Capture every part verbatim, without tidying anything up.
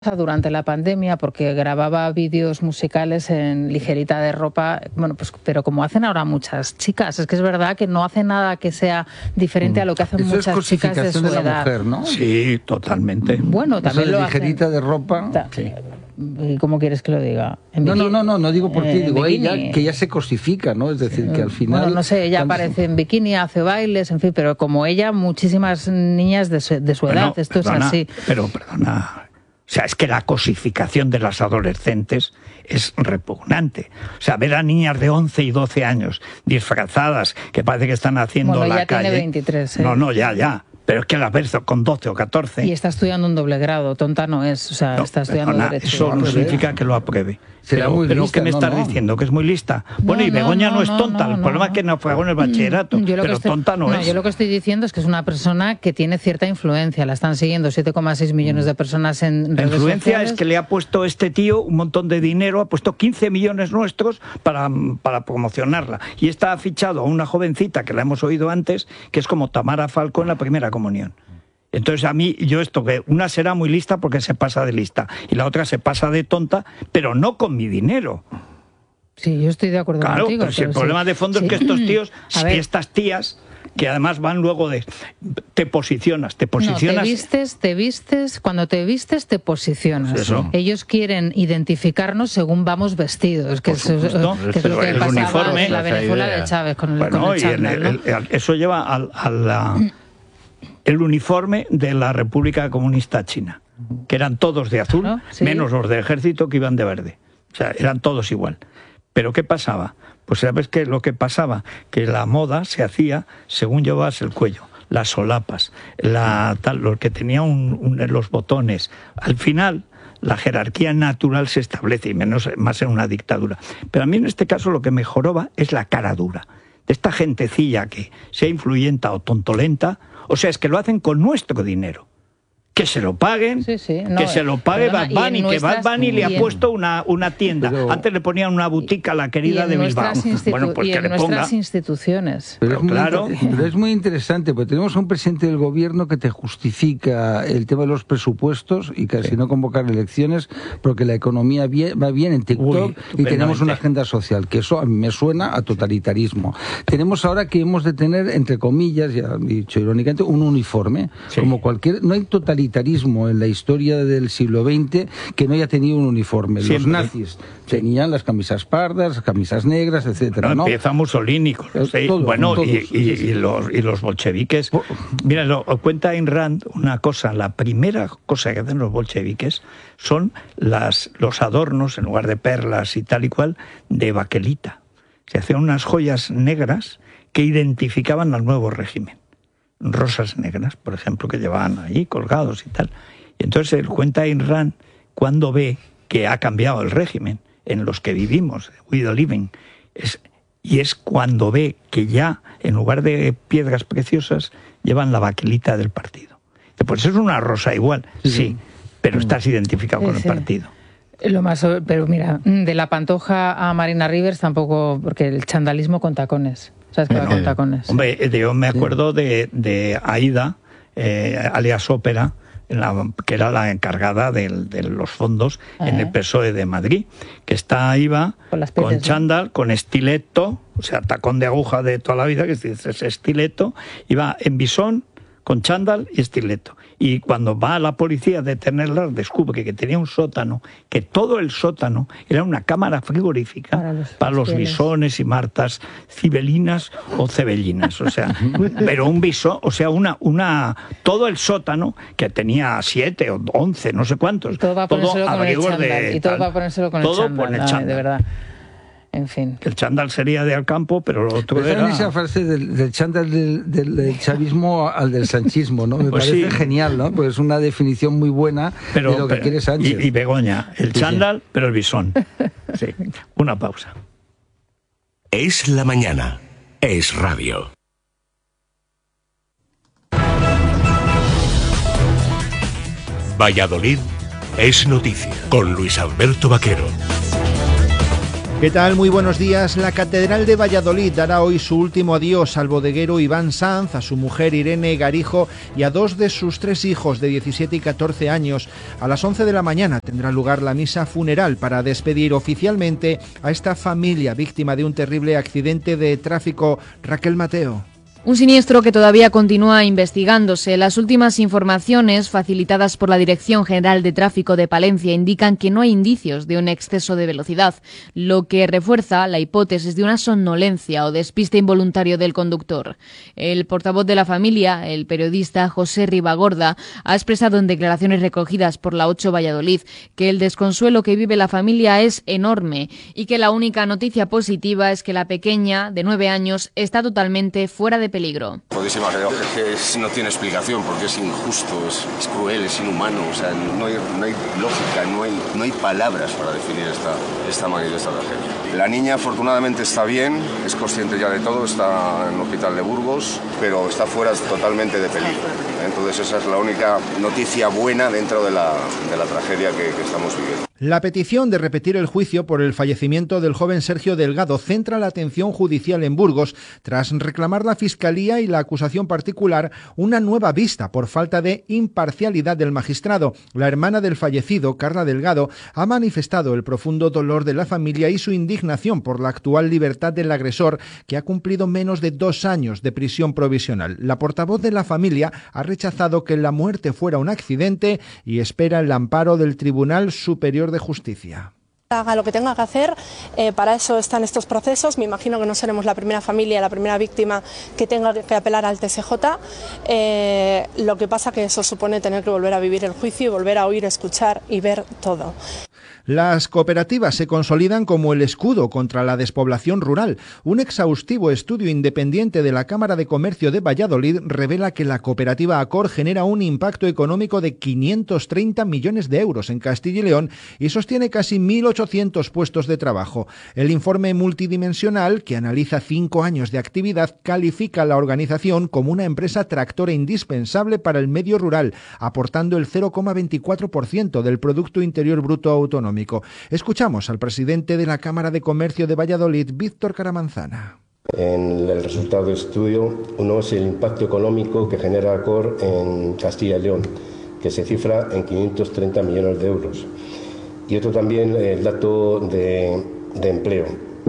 durante la pandemia porque grababa vídeos musicales en ligerita de ropa, bueno, pues pero como hacen ahora muchas chicas, es que es verdad que no hace nada que sea diferente a lo que hacen Eso muchas es chicas de su cosificación de la edad. mujer, ¿no? Sí, totalmente. Bueno, también Eso de lo ligerita hacen. de ropa. Ta- Sí. ¿Y cómo quieres que lo diga? ¿En No, no, bikini? no, no, no digo por ti, Eh, en digo bikini. ella, que ella se cosifica, ¿no? Es decir, que al final... Bueno, no sé, ella cuando- aparece en bikini, hace bailes, en fin, pero como ella, muchísimas niñas de su, de su Bueno, edad, esto perdona, es así. Pero, perdona, o sea, es que la cosificación de las adolescentes es repugnante. O sea, ver a niñas de once y doce años disfrazadas, que parece que están haciendo Bueno, la ya calle... tiene veintitrés, ¿eh? No, no, ya, ya. Pero es que las ves con doce o catorce... Y está estudiando un doble grado, tonta no es, o sea, No, está estudiando perdona, Derecho. eso no Hombre, significa que lo apruebe. será Pero, muy pero lista, ¿qué me no, estás no. diciendo? ¿Que es muy lista? Bueno, No, y no, Begoña no, no, es no, tonta. no, el problema no. es que naufragó en el bachillerato. Yo lo que Pero estoy- tonta no, es. Yo lo que estoy diciendo es que es una persona que tiene cierta influencia. La están siguiendo siete coma seis millones de personas en La redes influencia sociales. es que le ha puesto este tío un montón de dinero, ha puesto quince millones nuestros para, para promocionarla. Y esta ha fichado a una jovencita que la hemos oído antes, que es como Tamara Falcó en la primera comunión. Entonces a mí, yo esto, que una será muy lista porque se pasa de lista y la otra se pasa de tonta, pero no con mi dinero. Sí, yo estoy de acuerdo Claro, contigo. pero si el pero sí. problema de fondo Sí. es que estos tíos, A ver. estas tías, que además van luego de... Te posicionas, te No, posicionas... te vistes, te vistes, cuando te vistes te posicionas. Eso. Ellos quieren identificarnos según vamos vestidos, que, Por es, eh, supuesto. que es lo que El pasaba uniforme, en la esa Venezuela idea. de Chávez con el, Bueno, con el y el- chándal, ¿no? el- el- eso lleva al- a, la, el uniforme de la República Comunista China, que eran todos de azul, Claro, sí. menos los de ejército que iban de verde. O sea, eran todos igual. Pero ¿qué pasaba? Pues sabes que lo que pasaba, que la moda se hacía según llevabas el cuello, las solapas, la, tal, lo que tenía un, un- los botones. Al final, la jerarquía natural se establece, y menos más en una dictadura. Pero a mí en este caso lo que me joroba es la cara dura. De esta gentecilla que sea influyenta o tontolenta, o sea, es que lo hacen con nuestro dinero. Que se lo paguen, Sí, sí, no, que se lo pague perdona, Bad y en Bunny, que nuestras- Bad Bunny le y ha en- puesto una, una tienda. Pero- Antes le ponían una butica a la querida y en de Bilbao. nuestras, institu- Bueno, pues y que en le nuestras ponga. instituciones. Pero, es muy, Claro. inter- pero es muy interesante, porque tenemos a un presidente del gobierno que te justifica el tema de los presupuestos y casi no convocar elecciones porque la economía vie- va bien en TikTok Uy, y tenemos estupendamente. una agenda social, que eso a mí me suena a totalitarismo. Tenemos ahora que hemos de tener, entre comillas, ya he dicho irónicamente, un uniforme. Sí. Como cualquier, no hay totalitarismo en la historia del siglo veinte que no haya tenido un uniforme. Los Siempre. nazis tenían las camisas pardas, las camisas negras, etcétera. No, ¿no? empieza Mussolini con los, Eh, todos, bueno, todos, y, sí, y- sí. y los, y los bolcheviques. Mira, lo, cuenta Ayn Rand una cosa, la primera cosa que hacen los bolcheviques son las, los adornos, en lugar de perlas y tal y cual, de baquelita. Se hacían unas joyas negras que identificaban al nuevo régimen. Rosas negras, por ejemplo, que llevaban ahí colgados y tal. Y entonces él cuenta Ayn Rand cuando ve que ha cambiado el régimen en los que vivimos, we the living, es, y es cuando ve que ya, en lugar de piedras preciosas, llevan la baquelita del partido. Pues es una rosa igual, sí, sí, pero estás identificado Sí, con sí. el partido. Lo más, pero mira, de la Pantoja a Marina Rivers tampoco, porque el chandalismo con tacones. ¿Sabes qué va Bueno, con tacones? Hombre, yo me acuerdo de, de Aida, eh, alias Ópera, en la, que era la encargada del- de los fondos Ah. en el P S O E de Madrid, que está iba Con las con pieles, ¿no? chándal, con estileto, o sea, tacón de aguja de toda la vida, que es ese estileto, iba en bisón, con chándal y estileto. Y cuando va a la policía a detenerla, descubre que tenía un sótano, que todo el sótano era una cámara frigorífica Para los- para los los pieles. bisones y martas cibelinas o cebellinas, o sea, pero un bisón, o sea, una, una, todo el sótano, que tenía siete o once, no sé cuántos, Y todo va a ponérselo con el abrigos chándal. de Y todo tal. va a ponérselo con Todo el chándal. con el ay, chándal. de verdad. En fin. El chándal sería de Alcampo, pero lo otro Pero era... ¿saben esa frase del, del chándal del, del- del chavismo al del sanchismo, ¿no? Me Pues parece sí. genial, ¿no? Pues es una definición muy buena pero, de lo que pero- quiere Sánchez. Y, y Begoña, el Sí, chándal, pero el bisón. Sí, una pausa. Es la mañana. Es radio. Valladolid es noticia con Luis Alberto Vaquero. ¿Qué tal? Muy buenos días. La Catedral de Valladolid dará hoy su último adiós al bodeguero Iván Sanz, a su mujer Irene Garijo y a dos de sus tres hijos de diecisiete y catorce años. A las once de la mañana tendrá lugar la misa funeral para despedir oficialmente a esta familia víctima de un terrible accidente de tráfico. Raquel Mateo. Un siniestro que todavía continúa investigándose. Las últimas informaciones facilitadas por la Dirección General de Tráfico de Palencia indican que no hay indicios de un exceso de velocidad, lo que refuerza la hipótesis de una somnolencia o despiste involuntario del conductor. El portavoz de la familia, el periodista José Ribagorda, ha expresado en declaraciones recogidas por la ocho Valladolid que el desconsuelo que vive la familia es enorme y que la única noticia positiva es que la pequeña, de nueve años, está totalmente fuera de peligro. Podéis imaginar que es, no tiene explicación porque es injusto, es, es cruel, es inhumano, o sea, no hay, no hay lógica, no hay, no hay palabras para definir esta, esta magnitud, esta tragedia. La niña afortunadamente está bien, es consciente ya de todo, está en el hospital de Burgos, pero está fuera totalmente de peligro. Entonces esa es la única noticia buena dentro de la, de la tragedia que, que estamos viviendo. La petición de repetir el juicio por el fallecimiento del joven Sergio Delgado centra la atención judicial en Burgos tras reclamar la Fiscalía y la acusación particular una nueva vista por falta de imparcialidad del magistrado. La hermana del fallecido, Carla Delgado, ha manifestado el profundo dolor de la familia y su indignación por la actual libertad del agresor, que ha cumplido menos de dos años de prisión provisional. La portavoz de la familia ha rechazado que la muerte fuera un accidente y espera el amparo del Tribunal Superior de Justicia. Haga lo que tenga que hacer, eh, para eso están estos procesos. Me imagino que no seremos la primera familia, la primera víctima que tenga que apelar al T S J. Eh, lo que pasa que eso supone tener que volver a vivir el juicio y volver a oír, escuchar y ver todo. Las cooperativas se consolidan como el escudo contra la despoblación rural. Un exhaustivo estudio independiente de la Cámara de Comercio de Valladolid revela que la cooperativa Acor genera un impacto económico de quinientos treinta millones de euros en Castilla y León y sostiene casi mil ochocientos puestos de trabajo. El informe multidimensional, que analiza cinco años de actividad, califica a la organización como una empresa tractora indispensable para el medio rural, aportando el cero coma veinticuatro por ciento del Producto Interior Bruto autonómico. Escuchamos al presidente de la Cámara de Comercio de Valladolid, Víctor Caramanzana. En el resultado del estudio, uno es el impacto económico que genera Acor en Castilla y León, que se cifra en quinientos treinta millones de euros. Y otro también el dato de, de empleo.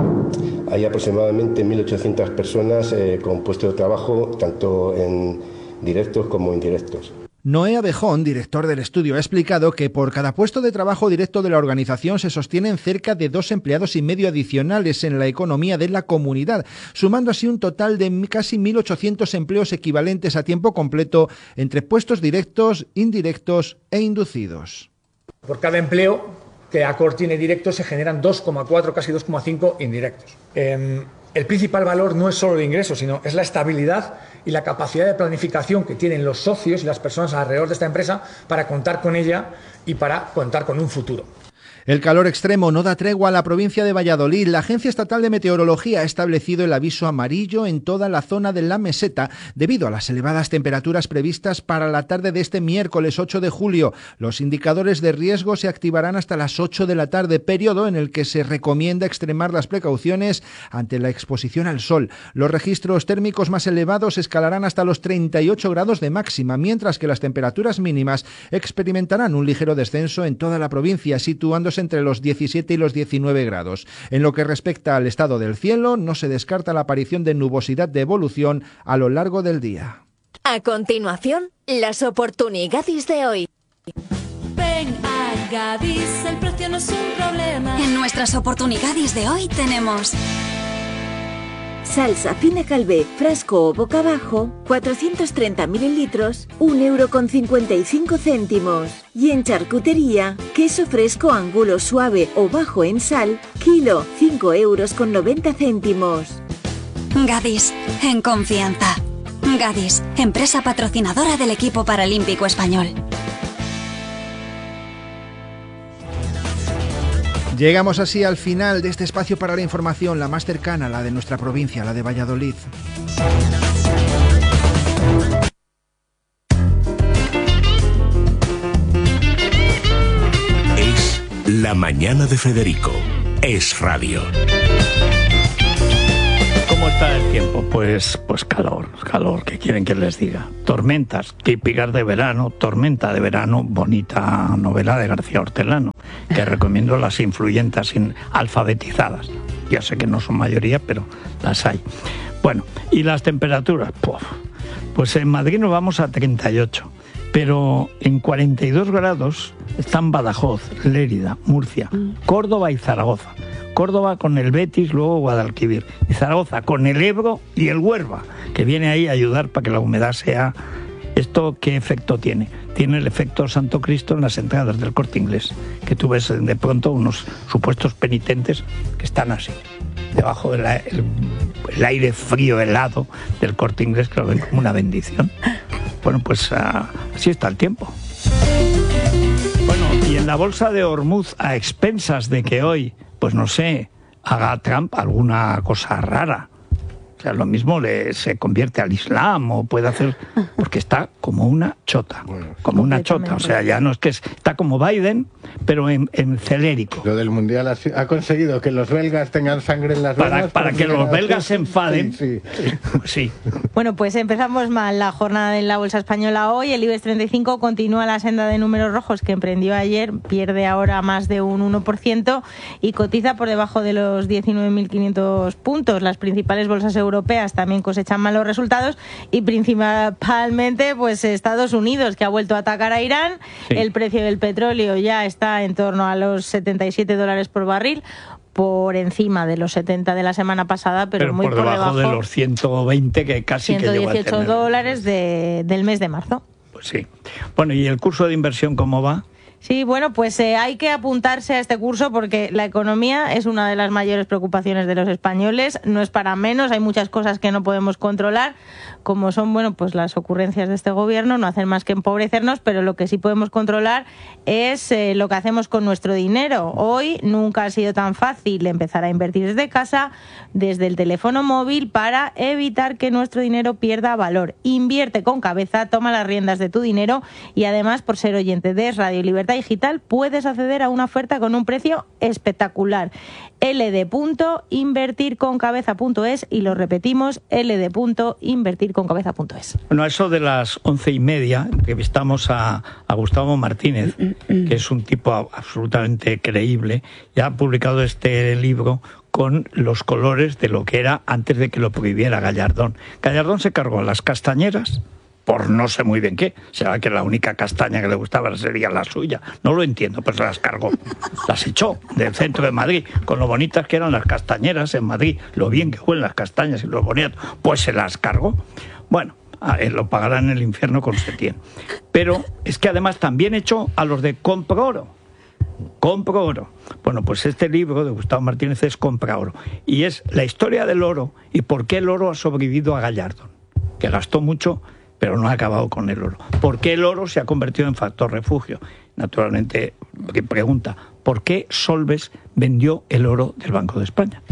Hay aproximadamente mil ochocientas personas eh, con puestos de trabajo, tanto en directos como indirectos. Noé Abejón, director del estudio, ha explicado que por cada puesto de trabajo directo de la organización se sostienen cerca de dos empleados y medio adicionales en la economía de la comunidad, sumando así un total de casi mil ochocientos empleos equivalentes a tiempo completo entre puestos directos, indirectos e inducidos. Por cada empleo que Acor tiene directo se generan dos coma cuatro, casi dos coma cinco indirectos. Eh, el principal valor no es solo el ingreso, sino es la estabilidad y la capacidad de planificación que tienen los socios y las personas alrededor de esta empresa para contar con ella y para contar con un futuro. El calor extremo no da tregua a la provincia de Valladolid. La Agencia Estatal de Meteorología ha establecido el aviso amarillo en toda la zona de la meseta debido a las elevadas temperaturas previstas para la tarde de este miércoles ocho de julio. Los indicadores de riesgo se activarán hasta las ocho de la tarde, periodo en el que se recomienda extremar las precauciones ante la exposición al sol. Los registros térmicos más elevados escalarán hasta los treinta y ocho grados de máxima, mientras que las temperaturas mínimas experimentarán un ligero descenso en toda la provincia, situándose entre los diecisiete y los diecinueve grados. En lo que respecta al estado del cielo, no se descarta la aparición de nubosidad de evolución a lo largo del día. A continuación, las oportunidades de hoy. Ven a Gadis, el precio no es un problema. En nuestras oportunidades de hoy tenemos salsa fina Calvé, frasco o boca abajo, cuatrocientos treinta mililitros, un euro con cincuenta y cinco céntimos. Y en charcutería, queso fresco angulo suave o bajo en sal, kilo, cinco euros con noventa céntimos. Gadis, en confianza. Gadis, empresa patrocinadora del equipo paralímpico español. Llegamos así al final de este espacio para la información, la más cercana, la de nuestra provincia, la de Valladolid. Es La Mañana de Federico, es radio. ¿Cómo está el tiempo? Pues, pues calor, calor, ¿qué quieren que les diga? Tormentas, típicas de verano, Tormenta de verano, bonita novela de García Hortelano, que recomiendo, las influyentas alfabetizadas. Ya sé que no son mayoría, pero las hay. Bueno, ¿y las temperaturas? Pues, pues en Madrid nos vamos a treinta y ocho, pero en cuarenta y dos grados están Badajoz, Lérida, Murcia, Córdoba y Zaragoza. Córdoba con el Betis, luego Guadalquivir, y Zaragoza con el Ebro y el Huelva, que viene ahí a ayudar para que la humedad sea... ¿Esto qué efecto tiene? Tiene el efecto Santo Cristo en las entradas del Corte Inglés, que tú ves de pronto unos supuestos penitentes que están así, debajo del el, el aire frío, helado del Corte Inglés, que lo ven como una bendición. Bueno, pues uh, así está el tiempo. Bueno, y en la bolsa de Hormuz, a expensas de que hoy, pues no sé, haga Trump alguna cosa rara. O sea, lo mismo le, se convierte al Islam o puede hacer... Porque está como una chota, como una chota. O sea, ya no es que es, está como Biden, pero en, en celérico. Lo del Mundial ha, ha conseguido que los belgas tengan sangre en las venas. Para, para que los belgas se enfaden. Sí, sí. Sí, sí. Bueno, pues empezamos mal la jornada en la Bolsa Española hoy. El IBEX treinta y cinco continúa la senda de números rojos que emprendió ayer, pierde ahora más de un uno por ciento y cotiza por debajo de los diecinueve mil quinientos puntos. Las principales bolsas europeas también cosechan malos resultados y principalmente pues Estados Unidos, que ha vuelto a atacar a Irán. Sí. El precio del petróleo ya está en torno a los setenta y siete dólares por barril, por encima de los setenta de la semana pasada, pero, pero muy por, por debajo, debajo de los ciento veinte que casi ciento dieciocho que llegó a tener. Dólares de, del mes de marzo. Pues sí. Bueno, ¿y el curso de inversión cómo va? Sí, bueno, pues eh, hay que apuntarse a este curso porque la economía es una de las mayores preocupaciones de los españoles. No es para menos, hay muchas cosas que no podemos controlar, como son, bueno, pues las ocurrencias de este gobierno, no hacen más que empobrecernos, pero lo que sí podemos controlar es eh, lo que hacemos con nuestro dinero. Hoy nunca ha sido tan fácil empezar a invertir desde casa, desde el teléfono móvil, para evitar que nuestro dinero pierda valor. Invierte con cabeza, toma las riendas de tu dinero y además, por ser oyente de Radio Libertad Digital, puedes acceder a una oferta con un precio espectacular. l d punto invertir con cabeza punto es y lo repetimos, l d punto invertir con cabeza punto es. Bueno, a eso de las once y media entrevistamos a, a Gustavo Martínez, que es un tipo absolutamente creíble, y ha publicado este libro con los colores de lo que era antes de que lo prohibiera Gallardón. Gallardón se cargó las castañeras por no sé muy bien qué. Será que la única castaña que le gustaba sería la suya. No lo entiendo, pero se las cargó. Las echó del centro de Madrid, con lo bonitas que eran las castañeras en Madrid, lo bien que huelen las castañas y lo bonitas, pues se las cargó. Bueno, a él lo pagará en el infierno con Setién. Pero es que además también echó a los de Compro Oro. Compro oro. Bueno, pues este libro de Gustavo Martínez es Compra Oro. Y es la historia del oro y por qué el oro ha sobrevivido a Gallardón, que gastó mucho, pero no ha acabado con el oro. ¿Por qué el oro se ha convertido en factor refugio? Naturalmente, pregunta, ¿por qué Solbes vendió el oro del Banco de España?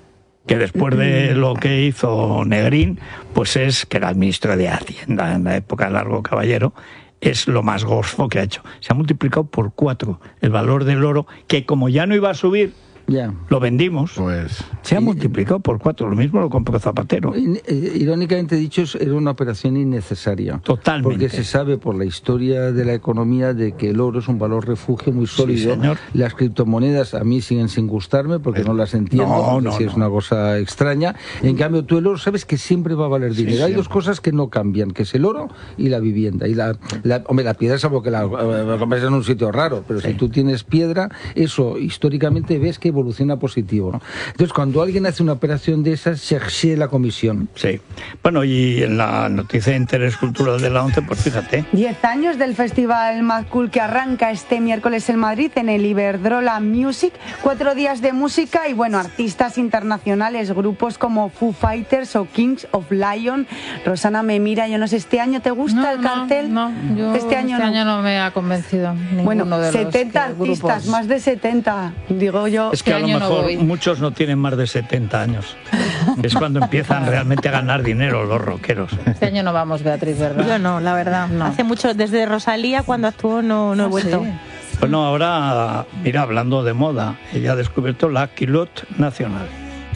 Que después de lo que hizo Negrín, pues es, que era el ministro de Hacienda en la época de Largo Caballero, es lo más gorfo que ha hecho. Se ha multiplicado por cuatro el valor del oro, que como ya no iba a subir, ya lo vendimos, pues se ha multiplicado por cuatro. Lo mismo lo compró Zapatero. Irónicamente dicho, era una operación innecesaria. Totalmente. Porque se sabe por la historia de la economía de que el oro es un valor refugio muy sólido. Sí, señor. Las criptomonedas a mí siguen sin gustarme porque no las entiendo. No, no, si no. es una cosa extraña. En cambio, tú el oro sabes que siempre va a valer Sí, dinero. Hay siempre. dos cosas que no cambian, que es el oro y la vivienda. Y la, la hombre, la piedra es algo que la eh, compras en un sitio raro, pero sí. Si tú tienes piedra, eso históricamente ves que evoluciona positivo. ¿No? Entonces, cuando alguien hace una operación de esas, se exige la comisión. Sí. Bueno, y en la noticia de interés cultural de la ONCE, pues fíjate. Diez años del Festival Mad Cool que arranca este miércoles en Madrid en el Iberdrola Music. Cuatro días de música y, bueno, artistas internacionales, grupos como Foo Fighters o Kings of Lion. Rosana me mira, yo no sé, ¿este año te gusta no, el cartel? No, no, yo este año, este no. año no me ha convencido ninguno bueno, de los setenta artistas, grupos. Más de setenta, digo yo. Es que a lo mejor no muchos no tienen más de setenta años. Es cuando empiezan realmente a ganar dinero los rockeros. Este año no vamos, Beatriz, ¿verdad? Yo no, la verdad. No. Hace mucho, desde Rosalía, cuando actuó, no, no he ¿Ah, vuelto. Sí? Bueno, ahora, mira, hablando de moda, ella ha descubierto la culotte nacional.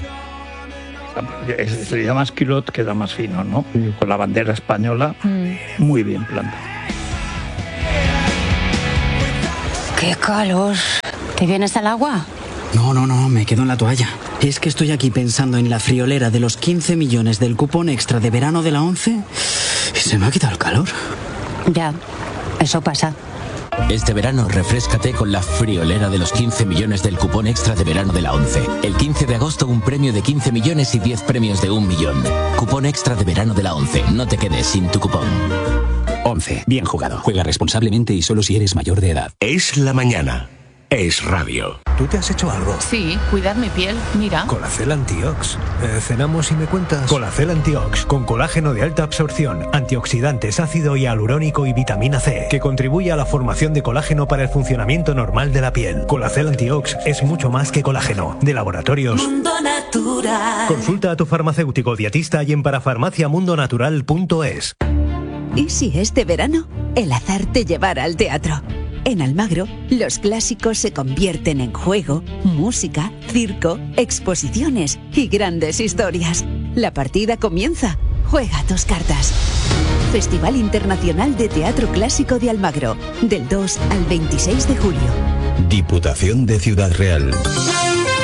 Se le llama culotte, queda más fino, ¿no? Sí. Con la bandera española, mm. muy bien plantada. ¡Qué calor! ¿Te vienes al agua? No, no, no, me quedo en la toalla. Es que estoy aquí pensando en la friolera de los quince millones del cupón extra de verano de la ONCE y se me ha quitado el calor. Ya, eso pasa. Este verano refréscate con la friolera de los quince millones del cupón extra de verano de la ONCE. El quince de agosto un premio de quince millones y diez premios de un millón. Cupón extra de verano de la ONCE. No te quedes sin tu cupón. ONCE. Bien jugado. Juega responsablemente y solo si eres mayor de edad. Es la mañana. Es radio. ¿Tú te has hecho algo? Sí, cuidar mi piel, mira. Colacel Antiox. Eh, ¿Cenamos y me cuentas? Colacel Antiox, con colágeno de alta absorción, antioxidantes, ácido hialurónico y vitamina C, que contribuye a la formación de colágeno para el funcionamiento normal de la piel. Colacel Antiox es mucho más que colágeno. De Laboratorios Mundo Natural. Consulta a tu farmacéutico dietista y en parafarmacia mundo natural punto es. ¿Y si este verano el azar te llevara al teatro? En Almagro, los clásicos se convierten en juego, música, circo, exposiciones y grandes historias. La partida comienza. Juega tus cartas. Festival Internacional de Teatro Clásico de Almagro, del dos al veintiséis de julio. Diputación de Ciudad Real.